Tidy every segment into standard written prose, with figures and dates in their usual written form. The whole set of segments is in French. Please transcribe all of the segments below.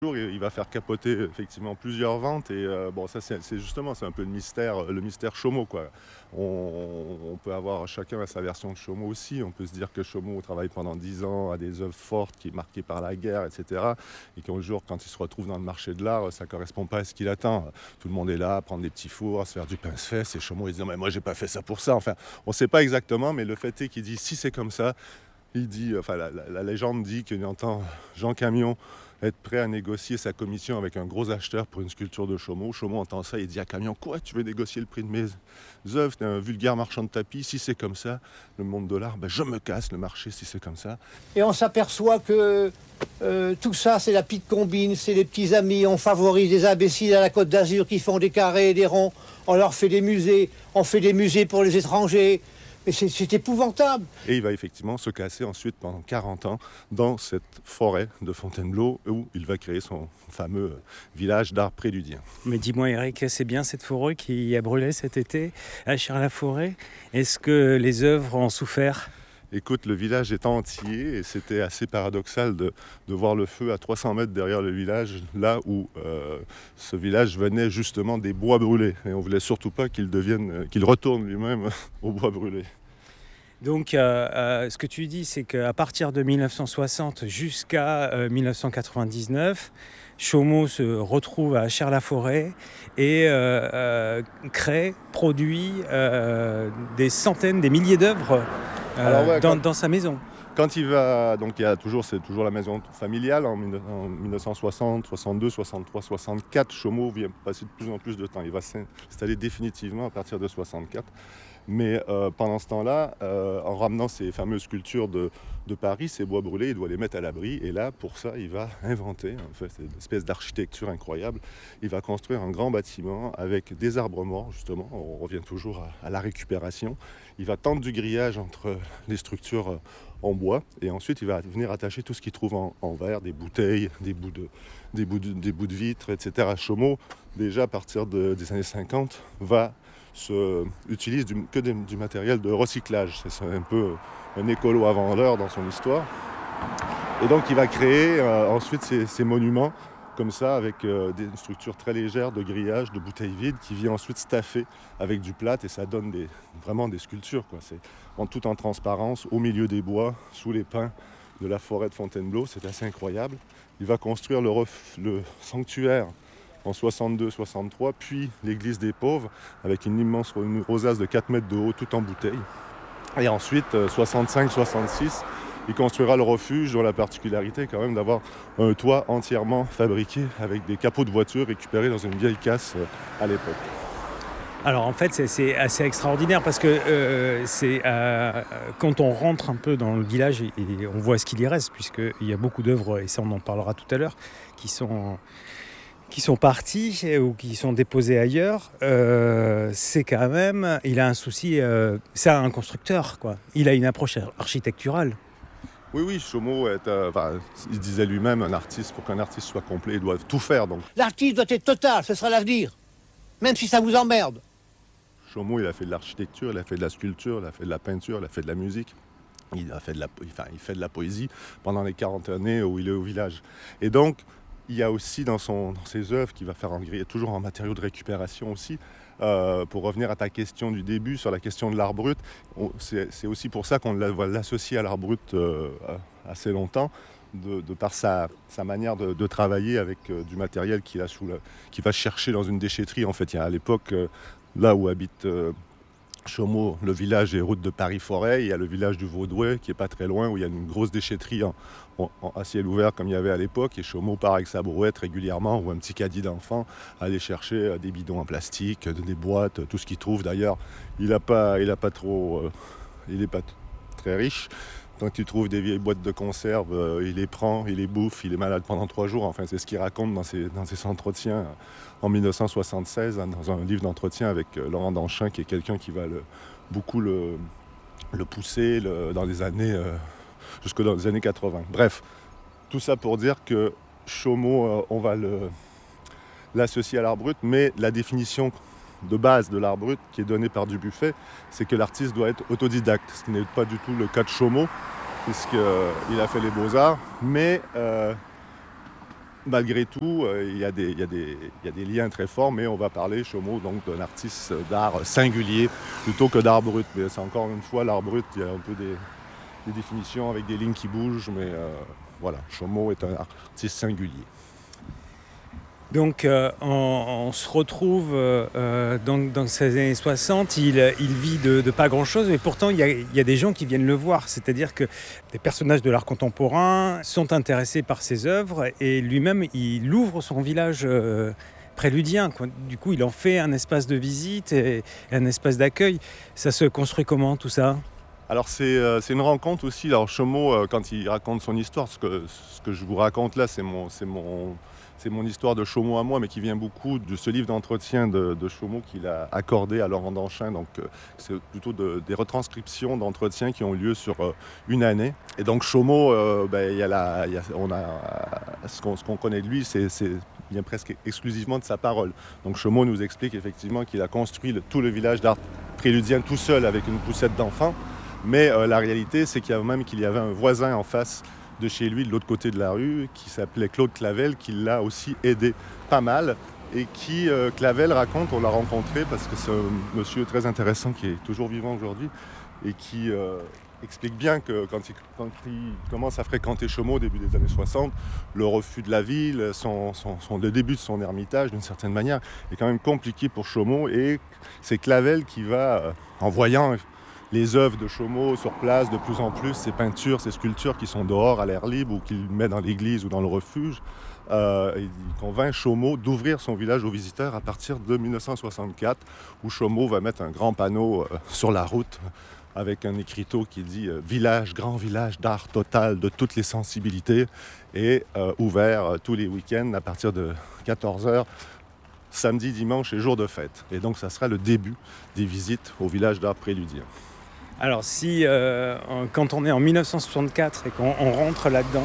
Il va faire capoter effectivement plusieurs ventes et bon ça c'est justement c'est un peu le mystère Chomeau quoi. On peut avoir chacun à sa version de Chomeau aussi. On peut se dire que Chomeau travaille pendant 10 ans à des œuvres fortes qui est marquées par la guerre, etc. Et qu'un jour quand il se retrouve dans le marché de l'art, ça correspond pas à ce qu'il attend. Tout le monde est là à prendre des petits fours, à se faire du pince-fesse et Chomeau il se dit mais moi j'ai pas fait ça pour ça. Enfin on sait pas exactement mais le fait est qu'il dit si c'est comme ça. Il dit, enfin la légende dit qu'il entend Jean Camion être prêt à négocier sa commission avec un gros acheteur pour une sculpture de Chomeau. Chomeau entend ça, il dit à Camion, quoi, tu veux négocier le prix de mes œuvres, t'es un vulgaire marchand de tapis, si c'est comme ça, le monde de l'art, ben je me casse le marché si c'est comme ça. Et on s'aperçoit que tout ça, c'est la petite combine, c'est les petits amis, on favorise des imbéciles à la Côte d'Azur qui font des carrés et des ronds, on leur fait des musées, on fait des musées pour les étrangers. Mais c'est épouvantable. Et il va effectivement se casser ensuite pendant 40 ans dans cette forêt de Fontainebleau où il va créer son fameux village d'art prédudien. Mais dis-moi Eric, c'est bien cette forêt qui a brûlé cet été à Chères-la-Forêt. Est-ce que les œuvres ont souffert ? Écoute, le village est entier et c'était assez paradoxal de voir le feu à 300 mètres derrière le village, là où ce village venait justement des bois brûlés. Et on ne voulait surtout pas qu'il retourne lui-même aux bois brûlés. Donc, ce que tu dis, c'est qu'à partir de 1960 jusqu'à 1999, Chomeau se retrouve à Chères-la-Forêt et produit des centaines, des milliers d'œuvres dans sa maison. Quand il va, donc c'est toujours la maison familiale en 1960, 62, 63, 64. Chomeau vient passer de plus en plus de temps. Il va s'installer définitivement à partir de 64. Mais pendant ce temps-là, en ramenant ces fameuses sculptures de Paris, ces bois brûlés, il doit les mettre à l'abri. Et là, pour ça, il va inventer, c'est une espèce d'architecture incroyable. Il va construire un grand bâtiment avec des arbres morts, justement. On revient toujours à la récupération. Il va tendre du grillage entre les structures en bois. Et ensuite, il va venir attacher tout ce qu'il trouve en verre, des bouteilles, des bouts de vitres, etc. Chomeau, déjà à partir des années 50, utilise que du matériel de recyclage. C'est un peu un écolo avant l'heure dans son histoire. Et donc il va créer ensuite ces monuments comme ça avec des structures très légères de grillage, de bouteilles vides qui vient ensuite staffer avec du plâtre et ça donne vraiment des sculptures, quoi. C'est tout en transparence, au milieu des bois, sous les pins de la forêt de Fontainebleau. C'est assez incroyable. Il va construire le sanctuaire en 62-63, puis l'église des pauvres, avec une rosace de 4 mètres de haut, tout en bouteille. Et ensuite, 65-66, il construira le refuge, dont la particularité quand même d'avoir un toit entièrement fabriqué avec des capots de voitures récupérés dans une vieille casse à l'époque. Alors en fait c'est assez extraordinaire parce que quand on rentre un peu dans le village et on voit ce qu'il y reste, puisqu'il y a beaucoup d'œuvres, et ça on en parlera tout à l'heure, qui sont partis ou qui sont déposés ailleurs, c'est quand même, il a un souci, c'est un constructeur, quoi. Il a une approche architecturale. Oui, Chomeau il disait lui-même, un artiste, pour qu'un artiste soit complet, il doit tout faire. Donc. L'artiste doit être total, ce sera l'avenir, même si ça vous emmerde. Chomeau, il a fait de l'architecture, il a fait de la sculpture, il a fait de la peinture, il a fait de la musique. Il fait de la poésie pendant les 40 années où il est au village. Et donc, il y a aussi dans ses œuvres qu'il va faire en grille, toujours en matériaux de récupération aussi. Pour revenir à ta question du début sur la question de l'art brut, c'est aussi pour ça qu'on va l'associer à l'art brut assez longtemps, de par sa manière de travailler avec du matériel qu'il va chercher dans une déchetterie. En fait, il y a à l'époque, là où habite Chomeau, le village est route de Paris-Forêt. Il y a le village du Vaudouais qui est pas très loin, où il y a une grosse déchetterie à ciel ouvert comme il y avait à l'époque. Et Chomeau part avec sa brouette régulièrement, ou un petit caddie d'enfant, aller chercher des bidons en plastique, des boîtes, tout ce qu'il trouve. D'ailleurs, il n'est pas très riche. Quand il trouve des vieilles boîtes de conserve, il les prend, il les bouffe, il est malade pendant 3 jours. Enfin, c'est ce qu'il raconte dans ses entretiens en 1976, dans un livre d'entretien avec Laurent Danchin, qui est quelqu'un qui va beaucoup le pousser dans les années, jusque dans les années 80. Bref, tout ça pour dire que Chomeau, on va l'associer à l'art brut, mais la définition de base de l'art brut qui est donnée par Dubuffet, c'est que l'artiste doit être autodidacte, ce qui n'est pas du tout le cas de Chomeau, puisqu'il a fait les beaux-arts, mais malgré tout, il y a des liens très forts, mais on va parler, Chaumont, donc d'un artiste d'art singulier plutôt que d'art brut. Mais c'est encore une fois, l'art brut, il y a un peu des définitions avec des lignes qui bougent, mais voilà, Chaumont est un artiste singulier. Donc on se retrouve dans ces années 60, il vit de pas grand-chose, mais pourtant il y a des gens qui viennent le voir, c'est-à-dire que des personnages de l'art contemporain sont intéressés par ses œuvres et lui-même il ouvre son village préludien, quoi. Du coup il en fait un espace de visite et un espace d'accueil. Ça se construit comment tout ça ? Alors c'est une rencontre aussi. Alors Chaumont, quand il raconte son histoire, ce que je vous raconte là, c'est mon histoire de Chaumont à moi, mais qui vient beaucoup de ce livre d'entretien de Chaumont qu'il a accordé à Laurent Danchin. Donc c'est plutôt des retranscriptions d'entretiens qui ont lieu sur une année. Et donc Chaumont, ce qu'on connaît de lui, c'est vient presque exclusivement de sa parole. Donc Chaumont nous explique effectivement qu'il a construit tout le village d'art préludien tout seul avec une poussette d'enfants. Mais la réalité, c'est qu'il y avait un voisin en face de chez lui, de l'autre côté de la rue, qui s'appelait Claude Clavel, qui l'a aussi aidé pas mal. Et qui, Clavel raconte, on l'a rencontré parce que c'est un monsieur très intéressant qui est toujours vivant aujourd'hui et qui explique bien que quand il commence à fréquenter Chaumont au début des années 60, le refus de la ville, le début de son ermitage d'une certaine manière est quand même compliqué pour Chaumont. Et c'est Clavel qui va, en voyant les œuvres de Chaumont sur place, de plus en plus, ces peintures, ces sculptures qui sont dehors à l'air libre ou qu'il met dans l'église ou dans le refuge, il convainc Chaumont d'ouvrir son village aux visiteurs à partir de 1964, où Chaumont va mettre un grand panneau sur la route avec un écriteau qui dit « Village, grand village d'art total de toutes les sensibilités » et ouvert tous les week-ends à partir de 14h, samedi, dimanche et jour de fête. Et donc ça sera le début des visites au village d'art préludien. Alors si quand on est en 1964 et qu'on rentre là-dedans,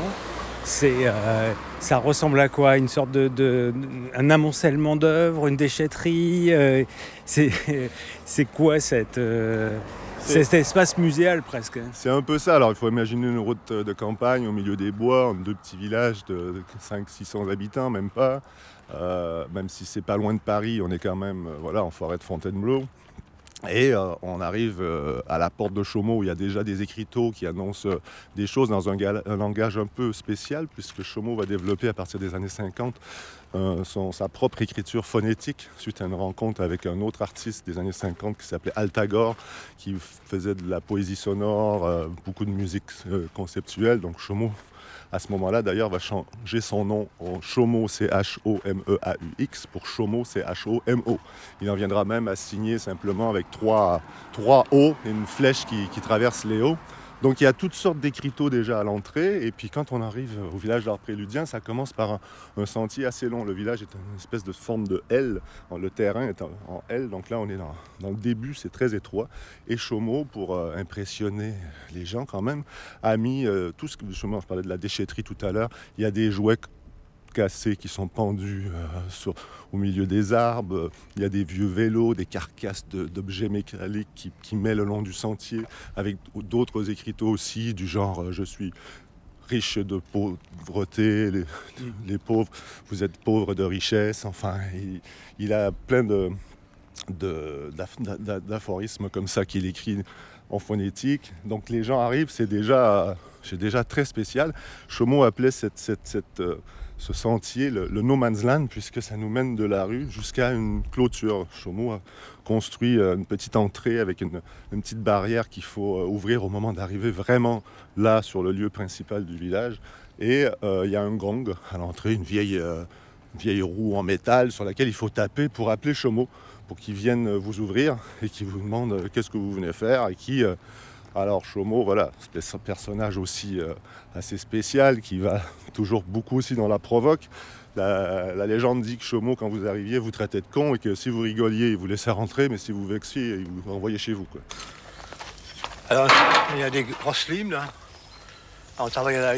ça ressemble à quoi ? Une sorte un amoncellement d'œuvres, une déchetterie c'est quoi cet espace muséal presque ? C'est un peu ça. Alors il faut imaginer une route de campagne au milieu des bois, deux petits villages de 500-600 habitants, même pas. Même si c'est pas loin de Paris, on est quand même en forêt de Fontainebleau. Et on arrive à la porte de Chaumont où il y a déjà des écriteaux qui annoncent des choses dans un langage un peu spécial, puisque Chaumont va développer à partir des années 50 sa propre écriture phonétique suite à une rencontre avec un autre artiste des années 50 qui s'appelait Altagor, qui faisait de la poésie sonore, beaucoup de musique conceptuelle. Donc Chaumont, à ce moment-là, d'ailleurs, va changer son nom en Chaumont, C-H-O-M-E-A-U-X, pour Chaumont, C-H-O-M-O. Il en viendra même à signer simplement avec trois O et une flèche qui traverse les O. Donc il y a toutes sortes d'écriteaux déjà à l'entrée. Et puis quand on arrive au village d'art préludien, ça commence par un sentier assez long. Le village est une espèce de forme de L. Le terrain est en L. Donc là, on est dans le début, c'est très étroit. Et Chaumont, pour impressionner les gens quand même, a mis tout ce que je parlais de la déchetterie tout à l'heure. Il y a des jouets cassés qui sont pendus au milieu des arbres. Il y a des vieux vélos, des carcasses d'objets métalliques qui met le long du sentier, avec d'autres écriteaux aussi, du genre « Je suis riche de pauvreté, les pauvres, vous êtes pauvres de richesse ». Enfin, il a plein d'aphorismes comme ça qu'il écrit en phonétique. Donc les gens arrivent, c'est déjà très spécial. Chaumont appelait ce sentier le no man's land, puisque ça nous mène de la rue jusqu'à une clôture. Chaumont a construit une petite entrée avec une petite barrière qu'il faut ouvrir au moment d'arriver vraiment là sur le lieu principal du village. Et il y a un gong à l'entrée, une vieille roue en métal sur laquelle il faut taper pour appeler Chaumont, pour qu'ils viennent vous ouvrir et qu'ils vous demandent qu'est-ce que vous venez faire. Et alors Chaumont, voilà, c'est un personnage aussi assez spécial qui va toujours beaucoup aussi dans la provoque. La légende dit que Chaumont, quand vous arriviez, vous traitez de con et que si vous rigoliez, il vous laissait rentrer, mais si vous vexiez, il vous renvoyait chez vous, quoi. Alors, il y a des grosses limes, là. On travaille à la